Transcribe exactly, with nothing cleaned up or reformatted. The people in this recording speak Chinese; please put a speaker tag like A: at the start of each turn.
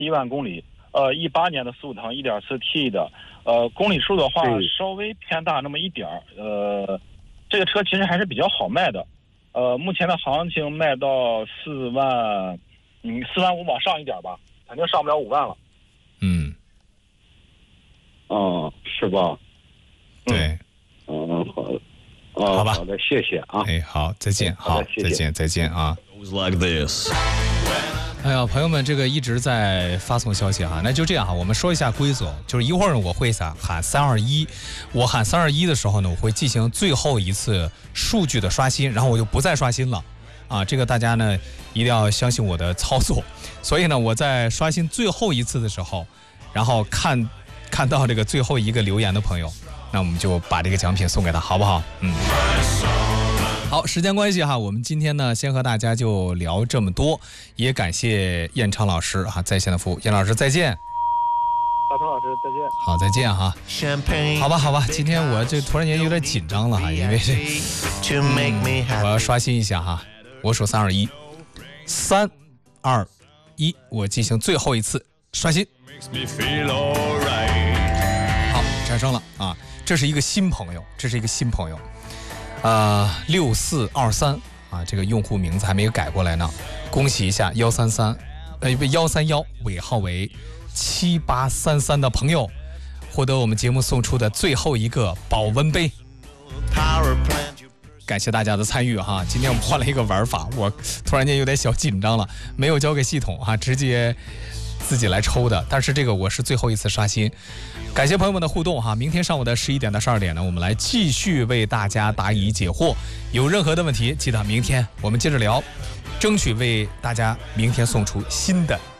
A: 一万公里，呃，一八年的速腾 一点四 T 的，呃，公里数的话稍微偏大那么一点儿，呃，这个车其实还是比较好卖的，呃，目前的行情卖到四万，嗯，四万五往上一点吧，肯定上不了五万了。
B: 嗯，
C: 哦，是吧？
B: 对，
C: 嗯，好的，哦，
B: 好吧，
C: 好的，谢谢啊。
B: 哎，好，再见，好，
C: 谢谢
B: 再见，再见啊。
D: Like this.
B: 哎呀，朋友们，这个一直在发送消息哈，那就这样哈，我们说一下规则，就是一会儿我会喊喊三二一，我喊三二一的时候呢，我会进行最后一次数据的刷新，然后我就不再刷新了，啊，这个大家呢一定要相信我的操作，所以呢，我在刷新最后一次的时候，然后看看到这个最后一个留言的朋友，那我们就把这个奖品送给他，好不好？嗯。好，时间关系哈，我们今天呢，先和大家就聊这么多，也感谢燕昌老师哈在线的服务，燕老师再见。
A: 大头老师再见。
B: 好，再见哈。好吧，好吧，今天我这突然间有点紧张了哈，因为这、嗯、我要刷新一下哈，我数三二一，三二一，我进行最后一次刷新。好，产生了啊，这是一个新朋友，这是一个新朋友。呃，六四二三啊，这个用户名字还没有改过来呢，恭喜一下幺三三，呃，幺三幺尾号为七八三三的朋友，获得我们节目送出的最后一个保温杯。感谢大家的参与哈，今天我们换了一个玩法，我突然间有点小紧张了，没有交给系统哈，直接自己来抽的，但是这个我是最后一次刷新。感谢朋友们的互动哈，明天上午的十一点到十二点呢，我们来继续为大家答疑解惑。有任何的问题，记得明天我们接着聊，争取为大家明天送出新的